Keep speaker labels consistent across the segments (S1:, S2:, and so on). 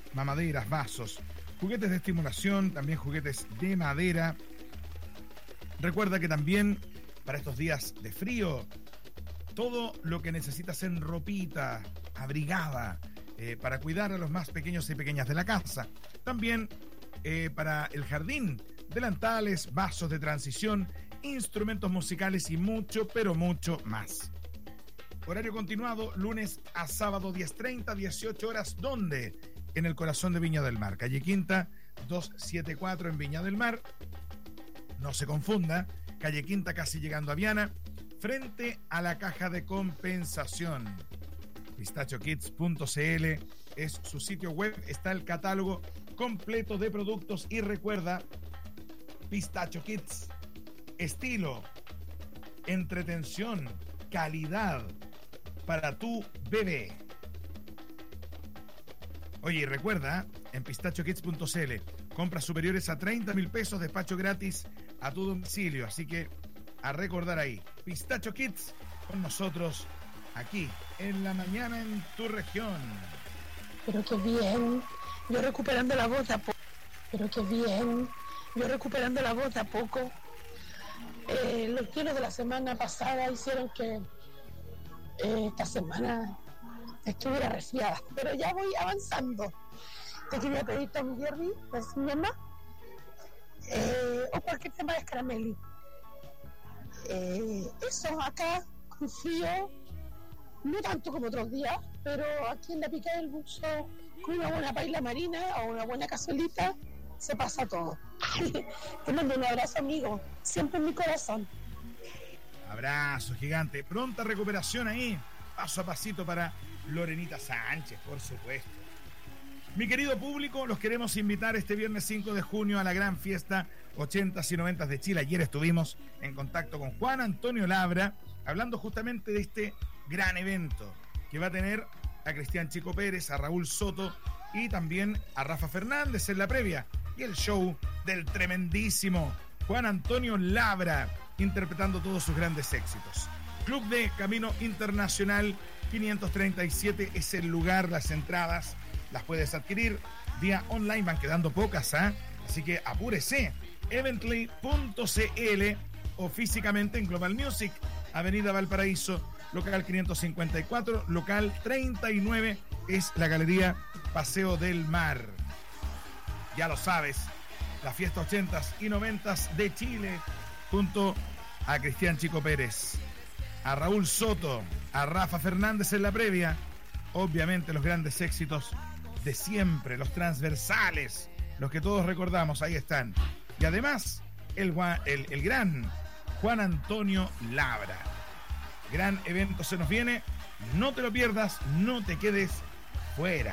S1: mamaderas, vasos, juguetes de estimulación, también juguetes de madera. Recuerda que también para estos días de frío, todo lo que necesitas en ropita abrigada para cuidar a los más pequeños y pequeñas de la casa. También para el jardín, delantales, vasos de transición, instrumentos musicales y mucho, pero mucho más. Horario continuado, lunes a sábado, 10:30, 18 horas. ¿Dónde? En el corazón de Viña del Mar, calle Quinta, 274 en Viña del Mar. No se confunda, calle Quinta casi llegando a Viana, frente a la caja de compensación. PistachoKids.cl es su sitio web, está el catálogo completo de productos y recuerda, Pistacho Kids, estilo, entretención, calidad para tu bebé. Oye, y recuerda, en PistachoKids.cl, compras superiores a 30,000 pesos, despacho gratis a tu domicilio. Así que a recordar ahí, Pistacho Kids con nosotros aquí en la mañana en tu región.
S2: Pero qué bien, yo recuperando la voz de a poco. Pero qué bien, yo recuperando la voz de a poco. Los hielos de la semana pasada hicieron que esta semana estuviera resfriada, pero ya voy avanzando. Te quería pedir Tom Jerry, pues mi mamá, o cualquier tema de Scaramelli. Eso acá con frío, no tanto como otros días, pero aquí en la pica del buzo, con una buena paila marina o una buena cazuelita, se pasa todo. Te mando un abrazo, amigo, siempre en mi corazón.
S1: Abrazo gigante, pronta recuperación ahí, paso a pasito para Lorenita Sánchez, por supuesto. Mi querido público, los queremos invitar este viernes 5 de junio a la gran fiesta 80s y 90s de Chile. Ayer estuvimos en contacto con Juan Antonio Labra, hablando justamente de este gran evento que va a tener a Cristian Chico Pérez, a Raúl Soto y también a Rafa Fernández en la previa, y el show del tremendísimo Juan Antonio Labra interpretando todos sus grandes éxitos. Club de Camino Internacional 537 es el lugar. Las entradas las puedes adquirir vía online, van quedando pocas, así que apúrese. Evently.cl o físicamente en Global Music, Avenida Valparaíso, local 554, local 39 es la Galería Paseo del Mar. Ya lo sabes, la fiesta 80s y 90s de Chile, junto a Cristian Chico Pérez, a Raúl Soto, a Rafa Fernández en la previa, obviamente los grandes éxitos de siempre, los transversales, los que todos recordamos, ahí están. Y además, el gran Juan Antonio Labra. Gran evento se nos viene, no te lo pierdas, no te quedes fuera.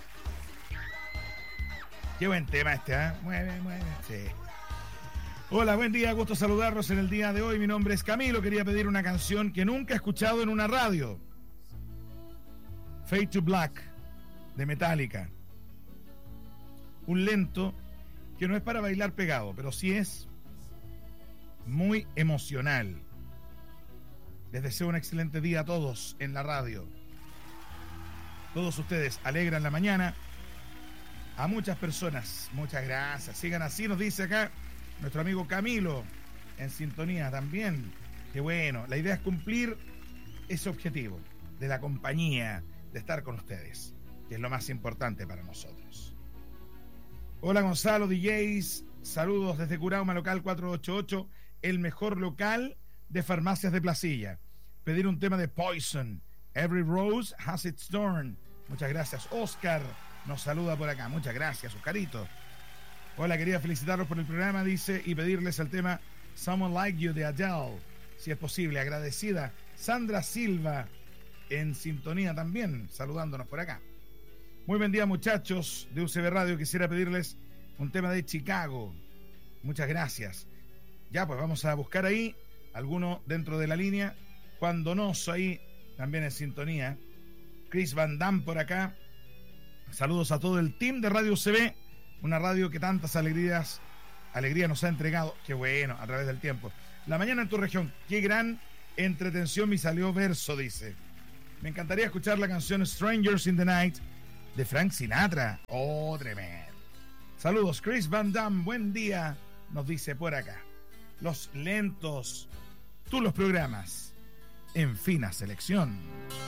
S1: Qué buen tema este, Mueve, sí. Hola, buen día, gusto saludarlos en el día de hoy. Mi nombre es Camilo, quería pedir una canción que nunca he escuchado en una radio. Fade to Black, de Metallica. Un lento que no es para bailar pegado, pero sí es muy emocional. Les deseo un excelente día a todos en la radio. Todos ustedes alegran la mañana a muchas personas. Muchas gracias. Sigan así, nos dice acá nuestro amigo Camilo, en sintonía también. Que bueno, la idea es cumplir ese objetivo de la compañía, de estar con ustedes, que es lo más importante para nosotros. Hola Gonzalo, DJs, saludos desde Curauma, local 488, el mejor local de farmacias de Placilla. Pedir un tema de Poison, Every Rose Has Its Thorn. Muchas gracias. Oscar nos saluda por acá, muchas gracias, Oscarito. Hola, quería felicitarlos por el programa, dice, y pedirles el tema Someone Like You de Adele, si es posible. Agradecida. Sandra Silva en sintonía también, saludándonos por acá. Muy buen día, muchachos de UCB Radio. Quisiera pedirles un tema de Chicago. Muchas gracias. Ya, pues vamos a buscar ahí alguno dentro de la línea. Juan Donoso ahí también en sintonía. Chris Van Damme por acá. Saludos a todo el team de Radio UCB, una radio que tantas alegrías nos ha entregado. Qué bueno, a través del tiempo. La mañana en tu región, qué gran entretención me salió verso, dice. Me encantaría escuchar la canción Strangers in the Night de Frank Sinatra. Oh, tremendo. Saludos, Chris Van Damme, buen día, nos dice por acá. Los lentos, tú los programas en fina selección.